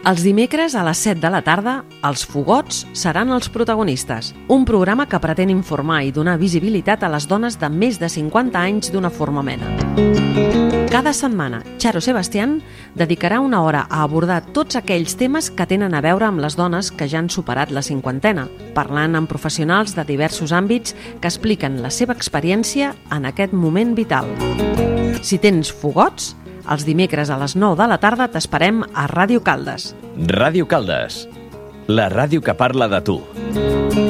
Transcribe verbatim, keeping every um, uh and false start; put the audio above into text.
Els dimecres a les set de la tarda, els fogots seran els protagonistes. Un programa que pretén informar i donar visibilitat a les dones de més de cinquanta anys d'una forma amena. Cada setmana, Charo Sebastián dedicarà una hora a abordar tots aquells temes que tenen a veure amb les dones que ja han superat la cinquantena, parlant amb professionals de diversos àmbits que expliquen la seva experiència en aquest moment vital. Si tens fogots, els dimecres a les nou de la tarda t'esperem a Ràdio Caldes. Ràdio Caldes, la ràdio que parla de tu.